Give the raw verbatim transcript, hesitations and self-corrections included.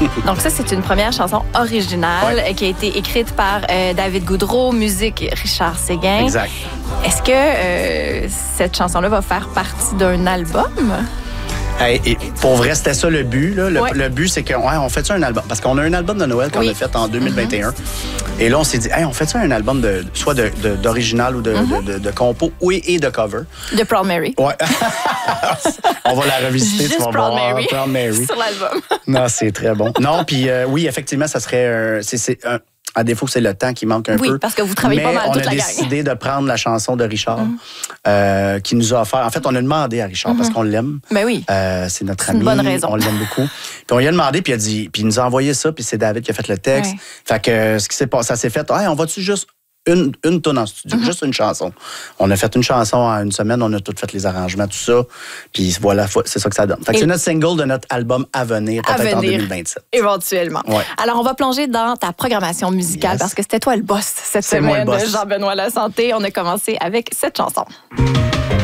Donc ça, c'est une première chanson originale Ouais. qui a été écrite par euh, David Goudreau, musique Richard Séguin. Exact. Est-ce que euh, cette chanson-là va faire partie d'un album? Hey, et pour vrai, c'était ça le but. Là. Le, Ouais. le but, c'est qu'on ouais, on fait ça un album. Parce qu'on a un album de Noël qu'on Oui. a fait en deux mille vingt et un. Mm-hmm. Et là, on s'est dit, hey, on fait ça un album de, soit de, de, d'original ou de, mm-hmm. de, de, de compo oui, et de cover. De Proud Mary. Ouais. On va la revisiter. Juste tu vas Proud voir. Mary. Proud Mary. Sur l'album. Non, c'est très bon. Non, puis euh, oui, effectivement, ça serait un, c'est, c'est un, à défaut, c'est le temps qui manque un oui, peu. Oui, parce que vous travaillez mais pas mal toute la gang. on a décidé de prendre la chanson de Richard mm. euh, qui nous a offert. En fait, on a demandé à Richard mm-hmm. parce qu'on l'aime. Ben oui. Euh, c'est notre c'est ami. Une bonne raison. On l'aime beaucoup. Puis on lui a demandé, puis il a dit, puis il nous a envoyé ça, puis c'est David qui a fait le texte. Ouais. Fait que ce qui s'est passé, ça s'est fait. Hey, on va-tu juste une, une tonne en studio, mm-hmm. juste une chanson. On a fait une chanson en une semaine, on a tout fait les arrangements, tout ça. Puis voilà, c'est ça que ça donne. Fait que c'est notre single de notre album à venir, peut-être à venir, en deux mille vingt-sept. Éventuellement. Ouais. Alors, on va plonger dans ta programmation musicale yes. parce que c'était toi le boss cette c'est semaine, moi le boss. Jean-Benoît Lasanté. On a commencé avec cette chanson.